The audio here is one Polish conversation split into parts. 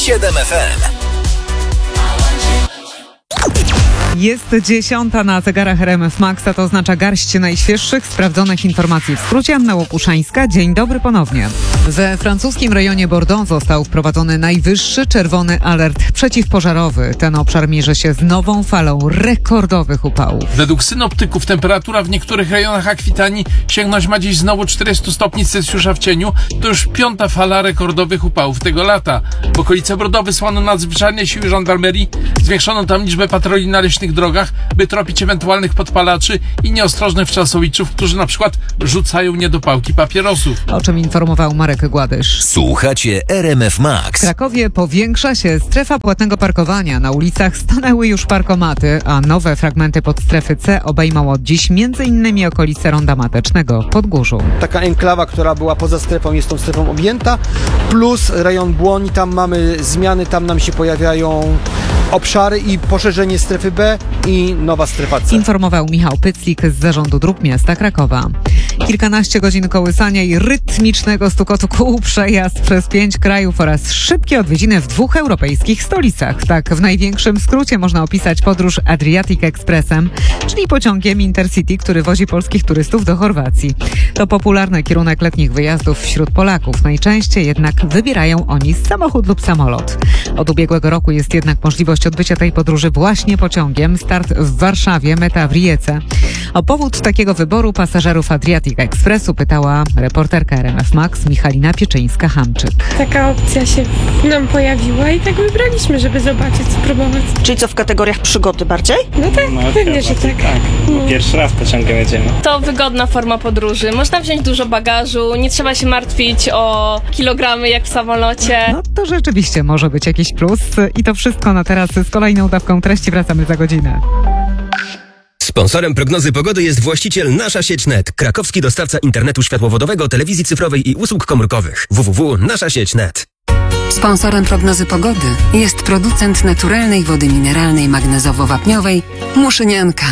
7 FM. Jest 10 na zegarach RMF Max, a to oznacza garść najświeższych, sprawdzonych informacji. W skrócie Anna Łokuszańska. Dzień dobry ponownie. We francuskim rejonie Bordeaux został wprowadzony najwyższy czerwony alert przeciwpożarowy. Ten obszar mierzy się z nową falą rekordowych upałów. Według synoptyków temperatura w niektórych rejonach Akwitanii sięgnąć ma dziś znowu 40 stopni Celsjusza w cieniu. To już 5. fala rekordowych upałów tego lata. W okolice Bordeaux wysłano nadzwyczajne siły żandarmerii. Zwiększono tam liczbę patroli na leśnych drogach, by tropić ewentualnych podpalaczy i nieostrożnych wczasowiczów, którzy na przykład rzucają niedopałki papierosów. O czym informował Marek Gładysz. Słuchacie RMF Max. W Krakowie powiększa się strefa płatnego parkowania. Na ulicach stanęły już parkomaty, a nowe fragmenty podstrefy C obejmą od dziś m.in. okolice Ronda Matecznego pod Górzu. Taka enklawa, która była poza strefą, jest tą strefą objęta, plus rejon Błoń, tam mamy zmiany, tam nam się pojawiają obszary i poszerzenie strefy B i nowa strefa C. Informował Michał Pyclik z Zarządu Dróg Miasta Krakowa. Kilkanaście godzin kołysania i rytmicznego stukotu kół, przejazd przez 5 krajów oraz szybkie odwiedziny w 2 europejskich stolicach. Tak w największym skrócie można opisać podróż Adriatic Expressem, czyli pociągiem Intercity, który wozi polskich turystów do Chorwacji. To popularny kierunek letnich wyjazdów wśród Polaków. Najczęściej jednak wybierają oni samochód lub samolot. Od ubiegłego roku jest jednak możliwość odbycia tej podróży właśnie pociągiem. Start w Warszawie, meta w Rijece. O powód takiego wyboru pasażerów Adriatic Expressu pytała reporterka RMF Max Michalina Pieczyńska-Hamczyk. Taka opcja się nam pojawiła i tak wybraliśmy, żeby zobaczyć, spróbować. Czyli co, w kategoriach przygody bardziej? No tak, pewnie, że tak. No. Pierwszy raz pociągiem jedziemy. To wygodna forma podróży. Można wziąć dużo bagażu, nie trzeba się martwić o kilogramy jak w samolocie. No to rzeczywiście może być jakiś plus. I to wszystko na teraz. Z kolejną dawką treści wracamy za godzinę. Sponsorem prognozy pogody jest właściciel Nasza Sieć Net, krakowski dostawca internetu światłowodowego, telewizji cyfrowej i usług komórkowych. www.naszasieć.net. Sponsorem prognozy pogody jest producent naturalnej wody mineralnej magnezowo-wapniowej Muszynianka.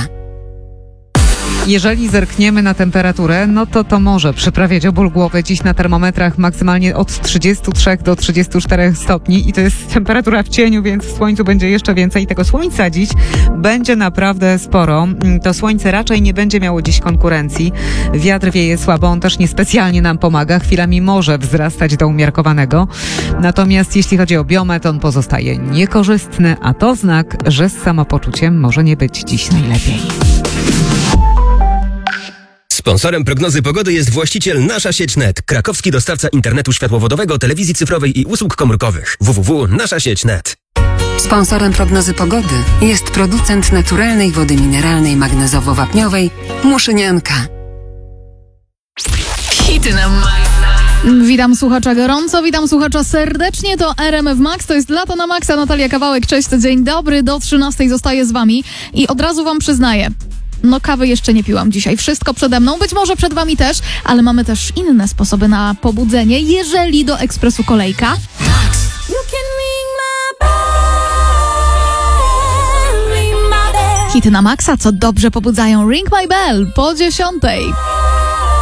Jeżeli zerkniemy na temperaturę, no to może przyprawiać o ból głowy. Dziś na termometrach maksymalnie od 33 do 34 stopni i to jest temperatura w cieniu, więc w słońcu będzie jeszcze więcej. Tego słońca dziś będzie naprawdę sporo. To słońce raczej nie będzie miało dziś konkurencji. Wiatr wieje słabo, on też niespecjalnie nam pomaga. Chwilami może wzrastać do umiarkowanego. Natomiast jeśli chodzi o biometr, on pozostaje niekorzystny, a to znak, że z samopoczuciem może nie być dziś najlepiej. Sponsorem prognozy pogody jest właściciel Nasza Sieć Net, krakowski dostawca internetu światłowodowego, telewizji cyfrowej i usług komórkowych. www.naszasieć.net. Sponsorem prognozy pogody jest producent naturalnej wody mineralnej magnezowo-wapniowej Muszynianka. Hity na maksa. Witam słuchacza gorąco, witam słuchacza serdecznie, to RMF Max, to jest Lato na Maxa, Natalia Kawałek, cześć, dzień dobry, do 13 zostaję z wami i od razu wam przyznaję, no kawy jeszcze nie piłam dzisiaj, wszystko przede mną, być może przed wami też, ale mamy też inne sposoby na pobudzenie, jeżeli do ekspresu kolejka. Hity na Maxa, co dobrze pobudzają Ring My Bell po 10.